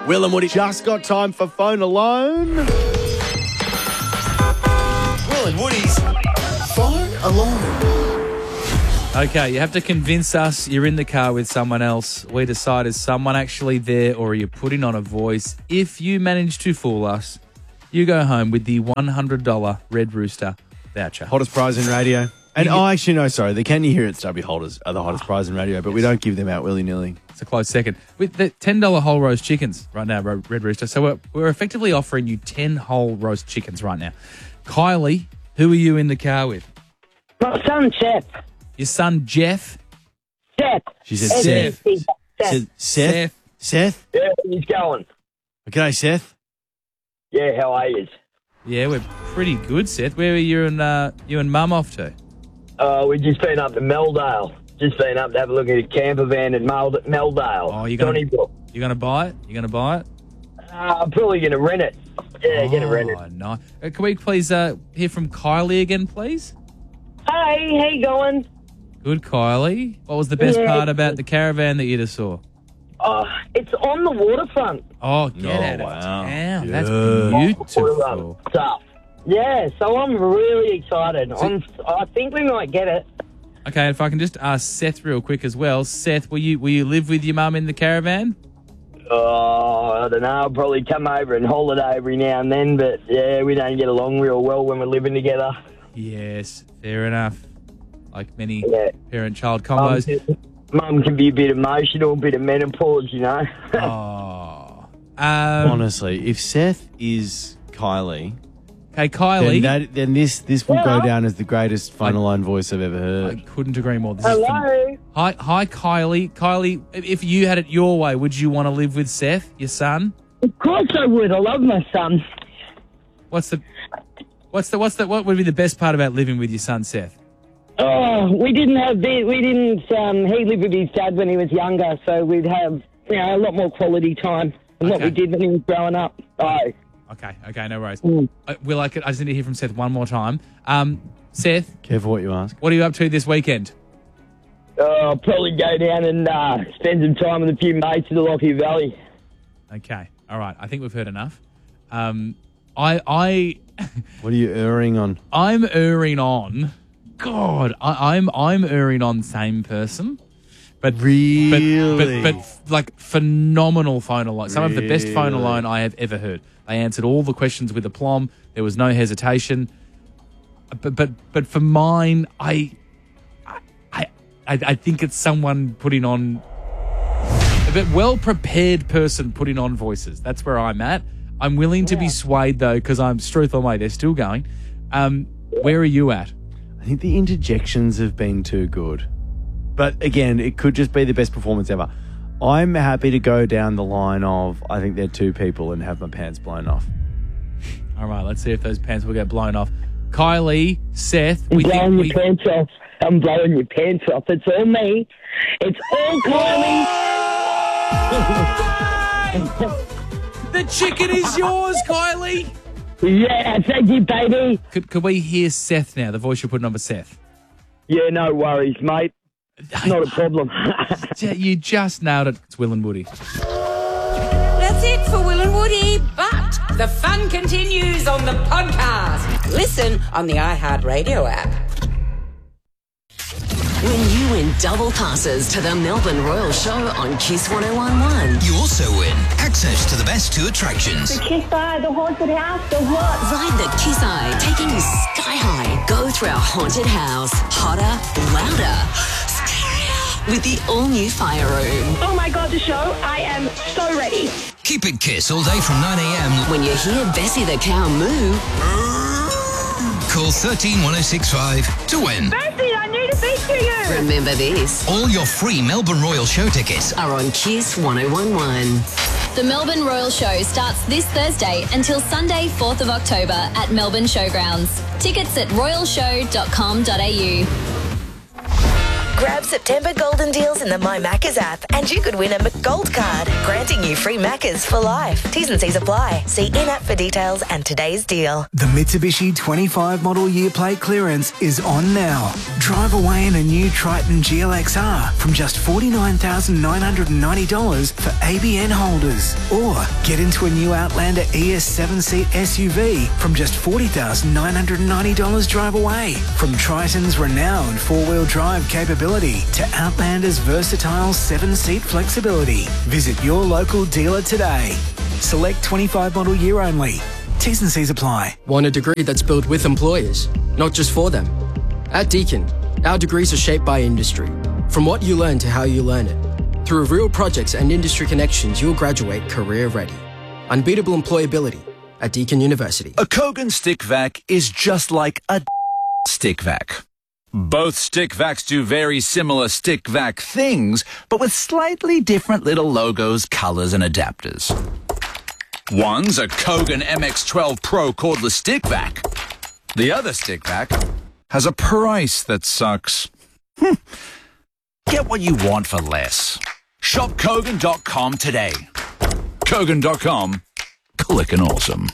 Will and Woody just got time for Phone Alone. Will and Woody's Phone Alone. Okay, you have to convince us you're in the car with someone else. We decide, is someone actually there or are you putting on a voice? If you manage to fool us, you go home with the $100 Red Rooster voucher. Hottest prize in radio. And actually, no, sorry. The Can You Hear It Stubby holders are the hottest prize in radio, but we don't give them out willy-nilly. It's a close second. With the $10 whole roast chickens right now, Red Rooster. So we're effectively offering you 10 whole roast chickens right now. Kylie, who are you in the car with? My son, Seth. Your son, Jeff? Seth. She said Seth. Seth. Seth? Seth? Yeah, he's going. Okay, Seth. Yeah, how are you? Yeah, we're pretty good, Seth. Where are you and Mum off to? We've just been up to Meldale. Just been up to have a look at a camper van at Meldale. Oh, you're going to buy it? You're going to buy it? I'm probably going to rent it. Yeah, going to rent it. Oh, nice. Can we please hear from Kylie again, please? Hey, how you going? Good, Kylie. What was the best part about the caravan that you just saw? It's on the waterfront. Oh, get out of town. That's beautiful. Stuff. Yeah, so I'm really excited. I think we might get it. Okay, if I can just ask Seth real quick as well. Seth, will you live with your mum in the caravan? I don't know. I'll probably come over and holiday every now and then, but yeah, we don't get along real well when we're living together. Yes, fair enough. Like many parent-child Mum combos. Mum can be a bit emotional, a bit of menopause, you know. Honestly, if Seth is Kylie... Hey, Kylie. Then this will go down as the greatest Phone Alone voice I've ever heard. I couldn't agree more. Hello. Hi, Kylie. Kylie, if you had it your way, would you want to live with Seth, your son? Of course I would. I love my son. What would be the best part about living with your son, Seth? Oh, he lived with his dad when he was younger, so we'd have, a lot more quality time than what we did when he was growing up. Oh. Okay, no worries. Will, I just need to hear from Seth one more time. Seth. Careful what you ask. What are you up to this weekend? I'll probably go down and spend some time with a few mates in the Lockyer Valley. Okay, all right. I think we've heard enough. What are you erring on? I'm erring on. God, I'm erring on same person. But really, but like phenomenal Phone Alone. Some of the best Phone Alone I have ever heard. They answered all the questions with aplomb. There was no hesitation. But for mine, I think it's someone putting on a well prepared person putting on voices. That's where I'm at. I'm willing to be swayed though because I'm Struth on way. They're still going. Where are you at? I think the interjections have been too good. But again, it could just be the best performance ever. I'm happy to go down the line of I think they're two people and have my pants blown off. All right, let's see if those pants will get blown off. Kylie, Seth, I'm blowing your pants off. I'm blowing your pants off. It's all me. It's all Kylie. The chicken is yours, Kylie. Yeah, thank you, baby. Could we hear Seth now, the voice you're putting on for Seth? Yeah, no worries, mate. Not a problem. You just nailed it. It's Will and Woody. That's it for Will and Woody, but the fun continues on the podcast. Listen on the iHeartRadio app. When you win double passes to the Melbourne Royal Show on Kiss 1011. You also win access to the best two attractions. The Kiss Eye, the haunted house, the what? Ride the Kiss Eye, taking you sky high. Go through our haunted house. Hotter, louder, scarier. With the all-new Fire Room. Oh my God, the show. I am so ready. Keep it Kiss all day from 9 a.m. When you hear Bessie the cow moo. Call 131065 to win. Bessie, I need to speak to you. Remember this. All your free Melbourne Royal Show tickets are on Kiss 1011. The Melbourne Royal Show starts this Thursday until Sunday, 4th of October at Melbourne Showgrounds. Tickets at royalshow.com.au. Grab September golden deals in the My Maccas app and you could win a McGold card, granting you free Maccas for life. T's and C's apply. See in-app for details and today's deal. The Mitsubishi 25 model year plate clearance is on now. Drive away in a new Triton GLXR from just $49,990 for ABN holders. Or get into a new Outlander ES 7-seat SUV from just $40,990 drive away. From Triton's renowned four-wheel drive capability to Outlander's versatile 7-seat flexibility. Visit your local dealer today. Select 25 model year only. T's and C's apply. Want a degree that's built with employers, not just for them? At Deakin, our degrees are shaped by industry. From what you learn to how you learn it. Through real projects and industry connections, you'll graduate career ready. Unbeatable employability at Deakin University. A Kogan stick vac is just like a stick vac. Both stick vacs do very similar stick vac things, but with slightly different little logos, colors, and adapters. One's a Kogan MX12 Pro cordless stick vac. The other stick vac has a price that sucks. Get what you want for less. Shop Kogan.com today. Kogan.com. Clickin' awesome.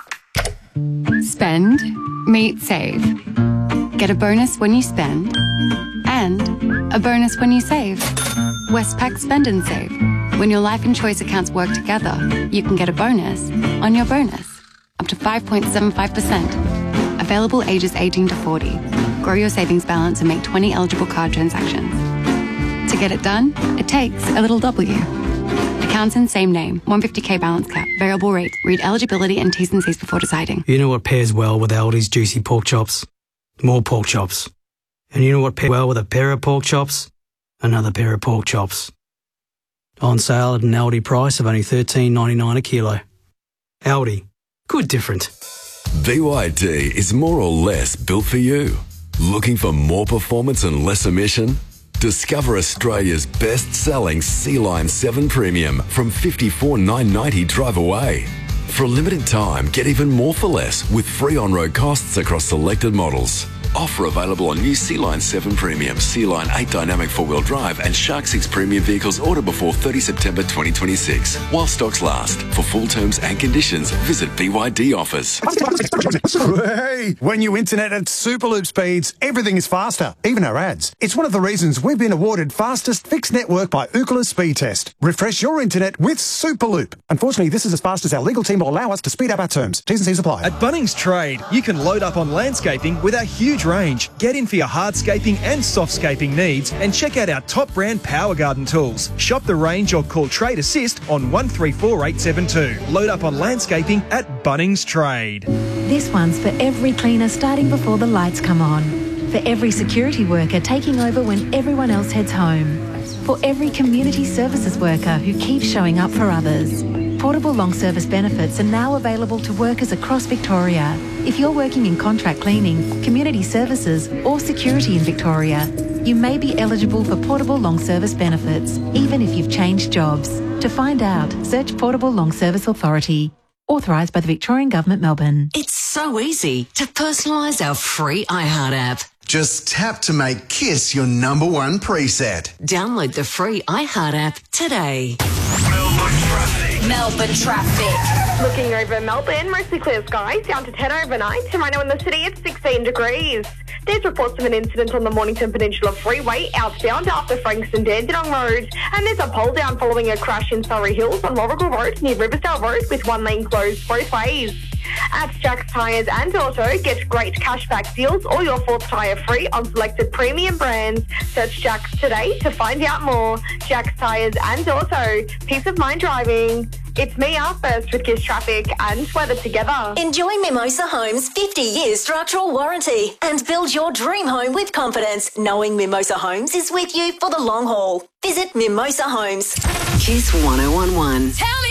Spend, meet, save. Get a bonus when you spend and a bonus when you save. Westpac Spend and Save. When your life and choice accounts work together, you can get a bonus on your bonus, up to 5.75%. Available ages 18 to 40. Grow your savings balance and make 20 eligible card transactions. To get it done, it takes a little W. Accounts in same name, 150k balance cap, variable rate. Read eligibility and T's and C's before deciding. You know what pairs well with Aldi's juicy pork chops? More pork chops. And you know what pairs well with a pair of pork chops? Another pair of pork chops. On sale at an Aldi price of only $13.99 a kilo. Aldi. Good different. BYD is more or less built for you. Looking for more performance and less emission? Discover Australia's best-selling Sea-Line 7 Premium from $54,990 drive away. For a limited time, get even more for less with free on-road costs across selected models. Offer available on new Sea-Line 7 Premium, Sea-Line 8 Dynamic 4-wheel drive and Shark 6 Premium vehicles order before 30 September 2026. While stocks last. For full terms and conditions, visit BYD offers. Hey, when you internet at Superloop speeds, everything is faster, even our ads. It's one of the reasons we've been awarded fastest fixed network by Ookla Speed Test. Refresh your internet with Superloop. Unfortunately, this is as fast as our legal team will allow us to speed up our terms. T's and C's apply. At Bunnings Trade, you can load up on landscaping with our huge range. Get in for your hardscaping and softscaping needs and check out our top brand Power Garden tools. Shop the range or call Trade Assist on 134872. Load up on landscaping at Bunnings Trade. This one's for every cleaner starting before the lights come on. For every security worker taking over when everyone else heads home. For every community services worker who keeps showing up for others. Portable long service benefits are now available to workers across Victoria. If you're working in contract cleaning, community services or security in Victoria, you may be eligible for portable long service benefits, even if you've changed jobs. To find out, search Portable Long Service Authority. Authorised by the Victorian Government, Melbourne. It's so easy to personalise our free iHeart app. Just tap to make Kiss your number one preset. Download the free iHeart app today. Melbourne traffic. Looking over Melbourne, mostly clear skies, down to 10 overnight. And right now in the city, it's 16 degrees. There's reports of an incident on the Mornington Peninsula Freeway, outbound after Frankston Dandenong Road. And there's a pole down following a crash in Surrey Hills on Warrigal Road near Riversdale Road with one lane closed both ways. At Jack's Tyres and Auto, get great cashback deals or your fourth tyre free on selected premium brands. Search Jack's today to find out more. Jack's Tyres and Auto. Peace of mind driving. It's Mia, first with Kiss Traffic and weather together. Enjoy Mimosa Homes' 50-year structural warranty and build your dream home with confidence, knowing Mimosa Homes is with you for the long haul. Visit Mimosa Homes. Kiss 1011. Tell me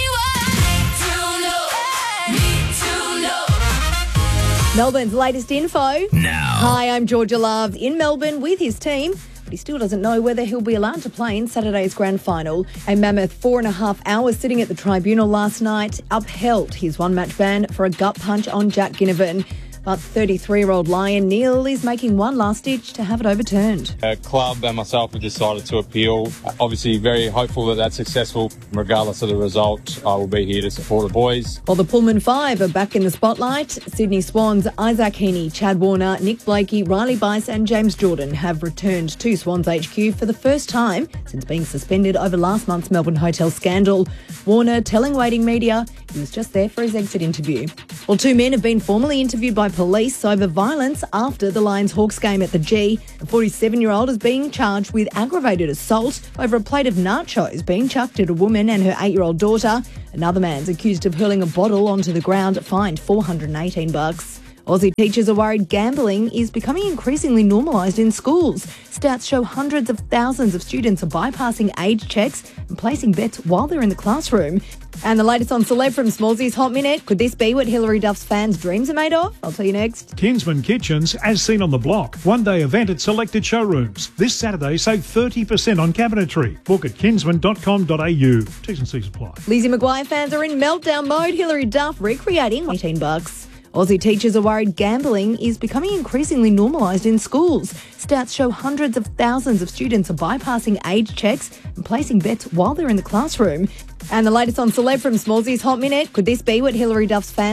Melbourne's latest info. Now. Hi, I'm Georgia Love in Melbourne with his team, but he still doesn't know whether he'll be allowed to play in Saturday's grand final. A mammoth 4.5 hours sitting at the tribunal last night upheld his one-match ban for a gut punch on Jack Ginnivan. But 33-year-old Lion Neil is making one last ditch to have it overturned. A club and myself have decided to appeal. Obviously very hopeful that that's successful. Regardless of the result, I will be here to support the boys. While the Pullman Five are back in the spotlight, Sydney Swans Isaac Heaney, Chad Warner, Nick Blakey, Riley Bice and James Jordan have returned to Swans HQ for the first time since being suspended over last month's Melbourne hotel scandal. Warner telling waiting media he was just there for his exit interview. Well, two men have been formally interviewed by police over violence after the Lions-Hawks game at the G. A 47-year-old is being charged with aggravated assault over a plate of nachos being chucked at a woman and her 8-year-old daughter. Another man's accused of hurling a bottle onto the ground, fined $418. Aussie teachers are worried gambling is becoming increasingly normalised in schools. Stats show hundreds of thousands of students are bypassing age checks and placing bets while they're in the classroom. And the latest on Celeb from Smallsy's Hot Minute. Could this be what Hilary Duff's fans' dreams are made of? I'll tell you next. Kinsman Kitchens, as seen on the block. One-day event at selected showrooms. This Saturday, save 30% on cabinetry. Book at kinsman.com.au. T's and C's apply. Lizzie McGuire fans are in meltdown mode. Hilary Duff recreating $18. Aussie teachers are worried gambling is becoming increasingly normalised in schools. Stats show hundreds of thousands of students are bypassing age checks and placing bets while they're in the classroom. And the latest on Celeb from Smallsy's Hot Minute. Could this be what Hilary Duff's fans